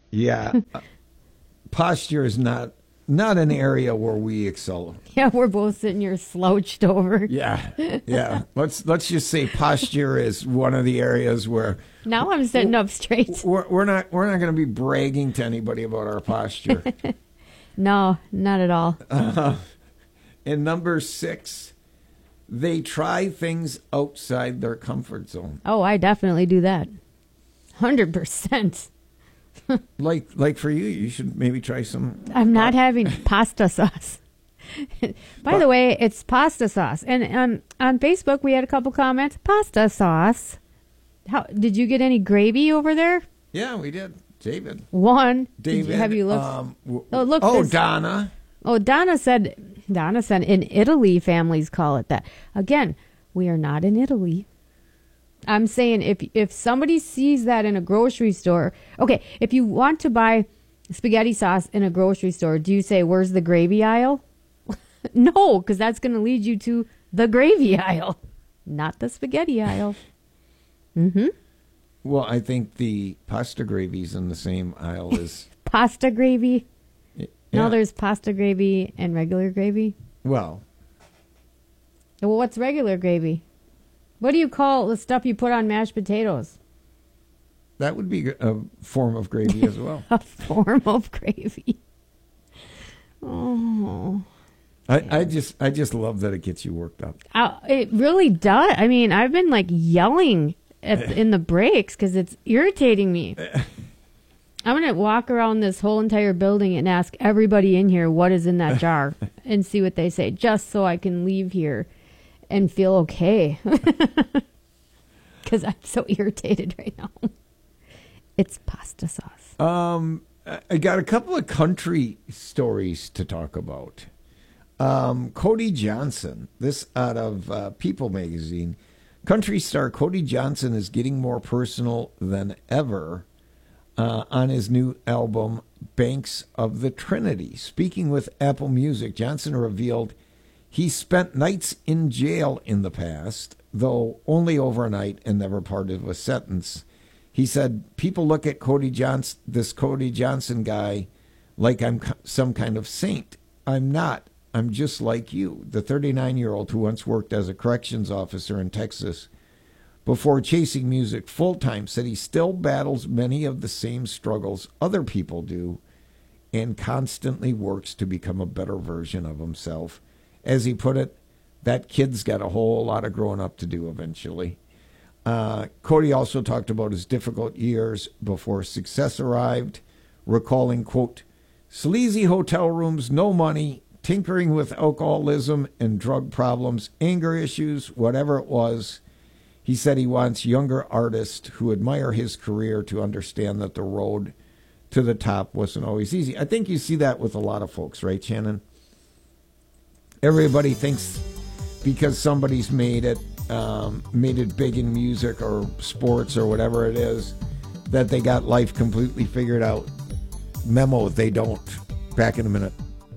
Yeah. Posture is not an area where we excel. Yeah, we're both sitting here slouched over. Yeah. Let's just say posture is one of the areas where now I'm sitting up straight. We're not going to be bragging to anybody about our posture. No, not at all. And number 6, they try things outside their comfort zone. Oh, I definitely do that. 100%. Like for you should maybe try some. I'm not having pasta sauce. By the way, it's pasta sauce. And on Facebook, we had a couple comments. Pasta sauce. How did you get any gravy over there? Yeah, we did. David. Have you looked? Donna. Oh, Donna said in Italy, families call it that. Again, we are not in Italy. I'm saying if somebody sees that in a grocery store, okay, if you want to buy spaghetti sauce in a grocery store, do you say, where's the gravy aisle? No, because that's going to lead you to the gravy aisle, not the spaghetti aisle. Mm-hmm. Well, I think the pasta gravy's in the same aisle as... Pasta gravy? Yeah. No, there's pasta gravy and regular gravy. Well, what's regular gravy? What do you call the stuff you put on mashed potatoes? That would be a form of gravy as well. A form of gravy. Oh. I just love that it gets you worked up. It really does. I mean, I've been like yelling in the breaks because it's irritating me. I'm going to walk around this whole entire building and ask everybody in here what is in that jar and see what they say, just so I can leave here and feel okay. Because I'm so irritated right now. It's pasta sauce. I got a couple of country stories to talk about. Cody Johnson, this out of People magazine. Country star Cody Johnson is getting more personal than ever on his new album, Banks of the Trinity. Speaking with Apple Music, Johnson revealed he spent nights in jail in the past, though only overnight and never part of a sentence. He said, people look at this Cody Johnson guy like I'm some kind of saint. I'm not. I'm just like you. The 39-year-old who once worked as a corrections officer in Texas before chasing music full-time said he still battles many of the same struggles other people do and constantly works to become a better version of himself. As he put it, that kid's got a whole lot of growing up to do eventually. Cody also talked about his difficult years before success arrived, recalling, quote, sleazy hotel rooms, no money, tinkering with alcoholism and drug problems, anger issues, whatever it was. He said he wants younger artists who admire his career to understand that the road to the top wasn't always easy. I think you see that with a lot of folks, right, Shannon? Everybody thinks because somebody's made it big in music or sports or whatever it is, that they got life completely figured out. Memo, they don't. Back in a minute.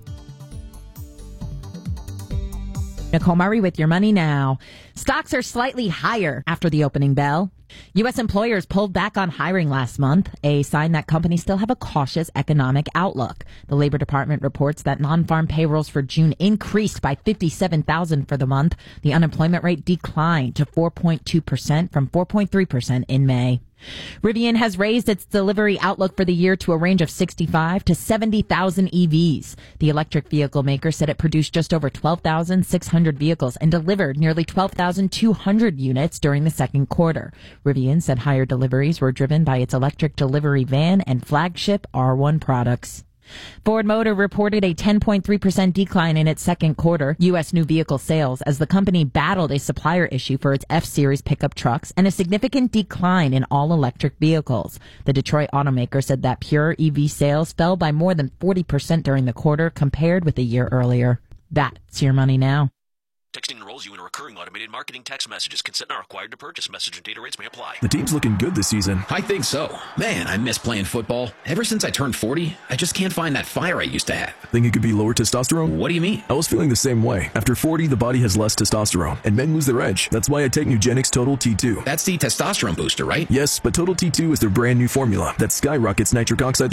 Nicole Murray with your money now. Stocks are slightly higher after the opening bell. U.S. employers pulled back on hiring last month, a sign that companies still have a cautious economic outlook. The Labor Department reports that non-farm payrolls for June increased by 57,000 for the month. The unemployment rate declined to 4.2% from 4.3% in May. Rivian has raised its delivery outlook for the year to a range of 65 to 70,000 EVs. The electric vehicle maker said it produced just over 12,600 vehicles and delivered nearly 12,200 units during the second quarter. Rivian said higher deliveries were driven by its electric delivery van and flagship R1 products. Ford Motor reported a 10.3% decline in its second quarter U.S. new vehicle sales as the company battled a supplier issue for its F-Series pickup trucks and a significant decline in all-electric vehicles. The Detroit automaker said that pure EV sales fell by more than 40% during the quarter compared with a year earlier. That's your money now. Texting enrolls you in a recurring automated marketing text messages. Consent not required to purchase. Message and data rates may apply. The team's looking good this season. I think so. Man, I miss playing football. Ever since I turned 40, I just can't find that fire I used to have. Think it could be lower testosterone? What do you mean? I was feeling the same way. After 40, the body has less testosterone, and men lose their edge. That's why I take Nugenix Total T2. That's the testosterone booster, right? Yes, but Total T2 is their brand new formula that skyrockets nitric oxide